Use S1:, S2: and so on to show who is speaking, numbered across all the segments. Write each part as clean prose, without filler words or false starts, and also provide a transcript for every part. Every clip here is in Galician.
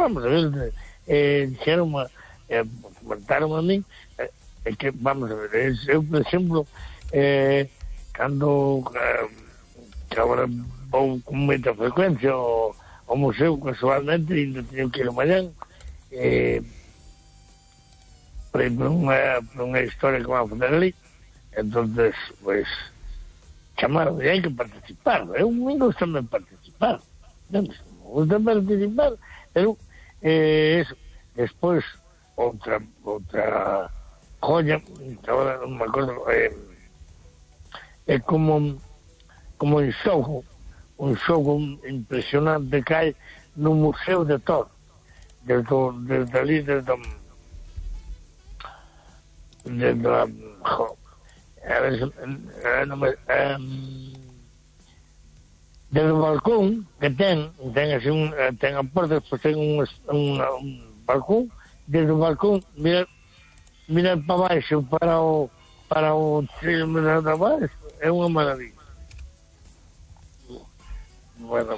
S1: vamos a ver, dixeron, comentaron a mí, que, vamos a ver, eu, por exemplo, cando, que agora vou con moita frecuencia ao museo casualmente, ainda teño que ir mañán, por unha historia que van a fazer ali, entonces, pues, chamaron, e hai que participar, eu me gusta tamén participar, me gusta participar, pero, eso, despois, outra joya, que agora non me acordo, é como un xogo impresionante que hai no Museo de Toro, desde ali, desde o balcón que ten así ten a porta, despois ten un balcón, desde o balcón mirar para baixo, para o trilho mirar para baixo, é unha maravilla. Bueno,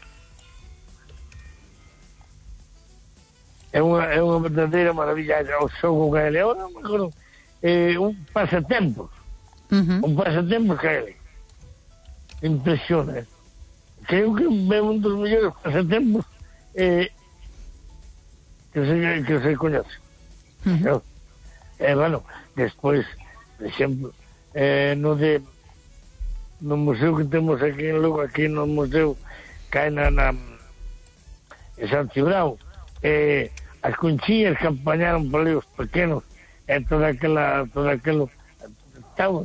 S1: é unha verdadeira maravilla o xogo que é ele. Agora me acordo, un pasatempos, un pasatempos que é ele. Impresiona. Creo que é un dos mellores pasatempos que se coñece. Bueno, despois, por exemplo, no museo que temos aquí en Lugo, aquí no museo que hai en San Cibrao, as conchiñas que apañaron por ali os pequenos, todo aquilo estamos,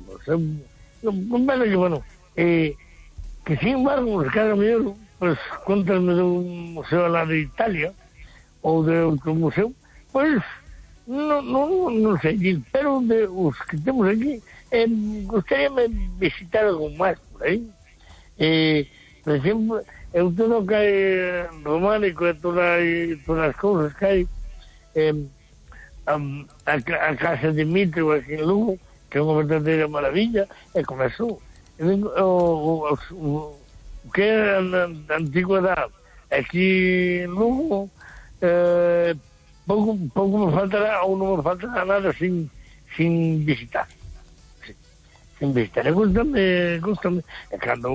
S1: bueno, que sin embargo, cada mellor, pues, contasme dun museo lá de Italia, ou de outro museo, pues, non sei, pero de os que temos aquí, gustaríame visitar algo máis por aí. Por exemplo, todo o que hai románico e todas as cousas que hai, a casa de Mitro aquí en Lugo, que é unha verdadeira maravilla, e comezou o que é a antigüedade aquí en Lugo, pouco me faltará, ou non me faltará nada sin visitar. Sin visitar. E gustame, e cando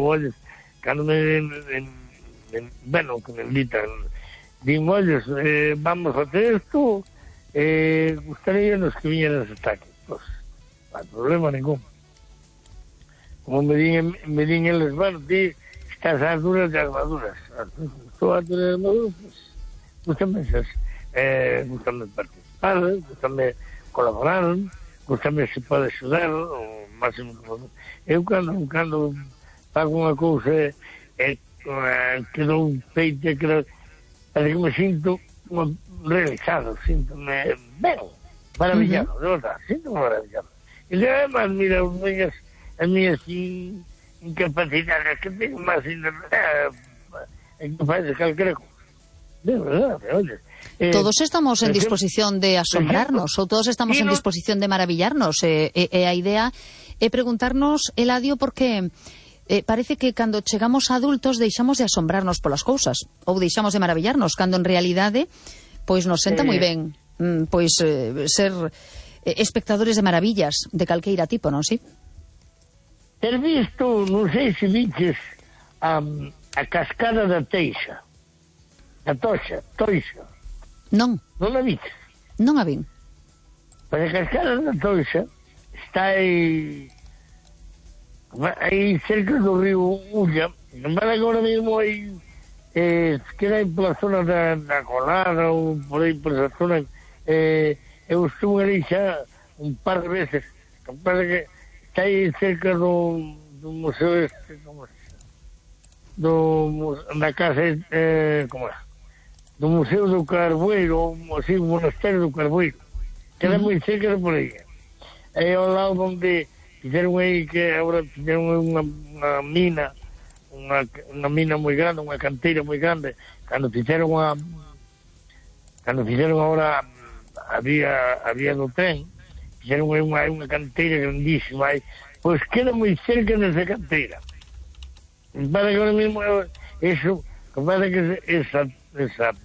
S1: bueno, que me invitan, din, olles, vamos a hacer esto, gustaría nos que viñeran hasta aquí. Pues, non hai problema ningún. Como me din eles, bueno, ti estás ás duras de armaduras. Estou ás duras de armaduras, pues, gustame participar, gustame colaborar, gustame se pode axudar o máximo que podo. Eu cando fago unha cousa que dou un peito, parece que me sinto realizado, síntome ben, maravillado, de verdad, síntome maravillado. E además, mira, as miñas incapacidades que tengo máis incapaz de calquera cousa. De verdad, oye.
S2: Todos estamos en disposición de asombrarnos, ou todos estamos en disposición de maravillarnos. A idea é preguntarnos, Eladio, porque parece que cando chegamos a adultos deixamos de asombrarnos polas cousas, ou deixamos de maravillarnos, cando en realidade pois nos senta moi ben pois ser espectadores de maravillas de calqueira tipo, non si?
S1: Ter visto, non sei se viches a cascada da Teixa, a Toixa.
S2: Non.
S1: Non a viches?
S2: Non a vin.
S1: Pois a cascada da Toixa está aí cerca do río Ulla, non vale agora mesmo aí, que era aí pola zona da Colada ou por aí por esa zona, eu estuve ali xa un par de veces, que pasa que está aí cerca do museo como é? Da casa, como é? Do Museo do Carboeiro, ou así, o Monasterio do Carboeiro, que era moi cerca de por aí. É ao lado onde fizeron aí, que agora fizeron unha mina, unha mina moi grande, unha canteira moi grande, cando fixeron agora a vía do tren, fixeron unha canteira grandísima aí, pois queda moi cerca desa canteira. Para que ahora mesmo eso, que parece que esa